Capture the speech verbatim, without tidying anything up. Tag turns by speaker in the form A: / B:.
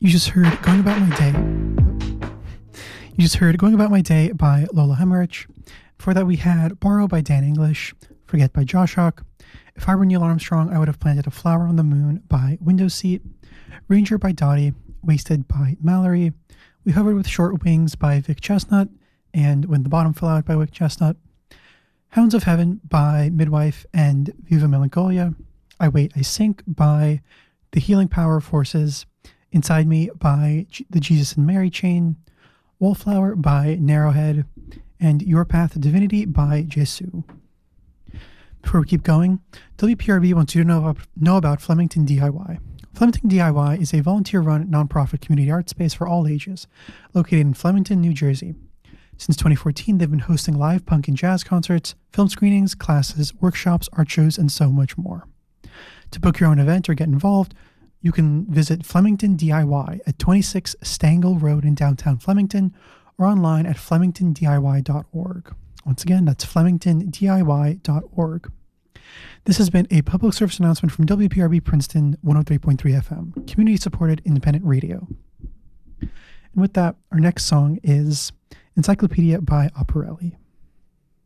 A: You just heard Going About My Day. You just heard Going About My Day by Lola Hemmerich. Before that, we had Borrow by Dan English, Forget by Josh Hawk. If I Were Neil Armstrong, I Would Have Planted a Flower on the Moon by Window Seat. Ranger by Dottie, Wasted by Mallory. We Hovered with Short Wings by Vic Chestnut, and When the Bottom Fell Out by Vic Chestnut. Hounds of Heaven by Midwife and Viva Melancholia. I Wait, I Sink by The Healing Power of Forces. Inside Me by G- the Jesus and Mary Chain. Wallflower by Narrowhead. And Your Path to Divinity by Jesu. Before we keep going, W P R B wants you to know about, know about Flemington D I Y. Flemington D I Y is a volunteer-run nonprofit community art space for all ages, located in Flemington, New Jersey. Since twenty fourteen, they've been hosting live punk and jazz concerts, film screenings, classes, workshops, art shows, and so much more. To book your own event or get involved, you can visit Flemington D I Y at twenty-six Stangle Road in downtown Flemington or online at flemington D I Y dot org. Once again, that's flemington D I Y dot org. This has been a public service announcement from W P R B Princeton one oh three point three F M, community-supported independent radio. And with that, our next song is Encyclopedia by Operelli.